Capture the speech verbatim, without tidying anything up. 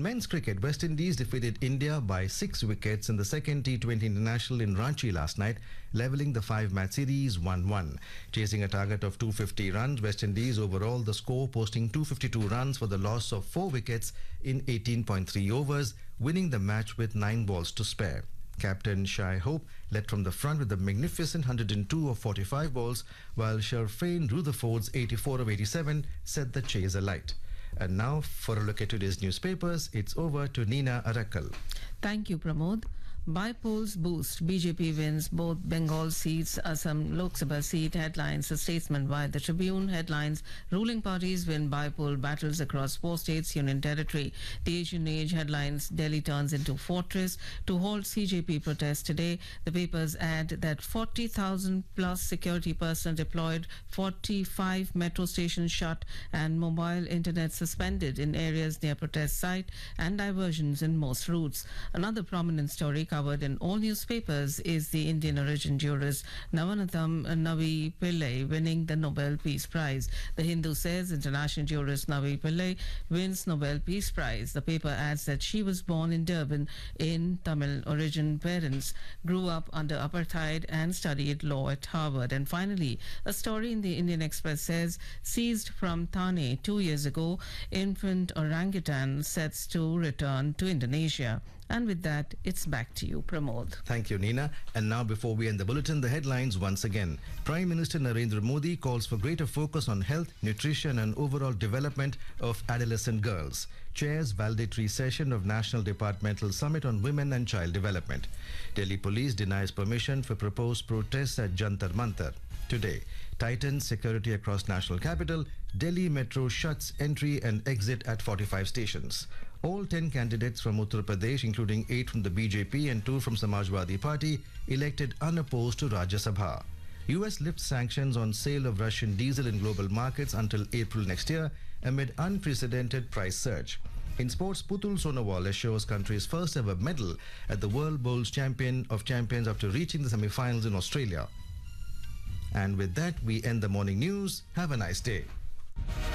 In men's cricket, West Indies defeated India by six wickets in the second T twenty International in Ranchi last night, levelling the five-match series one one. Chasing a target of two hundred fifty runs, West Indies overall the score posting two hundred fifty-two runs for the loss of four wickets in eighteen point three overs, winning the match with nine balls to spare. Captain Shai Hope led from the front with a magnificent one hundred two of forty-five balls, while Sherfane Rutherford's eighty-four of eighty-seven set the chase alight. And now, for a look at today's newspapers, it's over to Nina Arakal. Thank you, Pramod. By polls boost, B J P wins both Bengal seats, Assam Lok Sabha seat. Headlines, a statesman by the Tribune. Headlines, ruling parties win by-poll battles across four states, union territory. The Asian Age. Headlines, Delhi turns into fortress to halt C J P protest today. The papers add that forty thousand plus security personnel deployed, forty-five metro stations shut, and mobile internet suspended in areas near protest site, and diversions in most routes. Another prominent story covered in all newspapers is the Indian origin jurist Navanatham Navi Pillai winning the Nobel Peace Prize. The Hindu says international jurist Navi Pillai wins Nobel Peace Prize. The paper adds that she was born in Durban in Tamil origin parents, grew up under apartheid and studied law at Harvard. And finally, a story in the Indian Express says seized from Thane two years ago, infant orangutan sets to return to Indonesia. And with that, it's back to you, Pramod. Thank you, Nina. And now, before we end the bulletin, the headlines once again. Prime Minister Narendra Modi calls for greater focus on health, nutrition and overall development of adolescent girls. Chairs valedictory session of National Departmental Summit on Women and Child Development. Delhi Police denies permission for proposed protests at Jantar Mantar. Today, tightens security across national capital. Delhi Metro shuts entry and exit at forty-five stations. All ten candidates from Uttar Pradesh, including eight from the B J P and two from Samajwadi Party, elected unopposed to Rajya Sabha. U S lifts sanctions on sale of Russian diesel in global markets until April next year amid unprecedented price surge. In sports, Putul Sonowal assures country's first ever medal at the World Bowls Champion of Champions after reaching the semi-finals in Australia. And with that, we end the morning news. Have a nice day.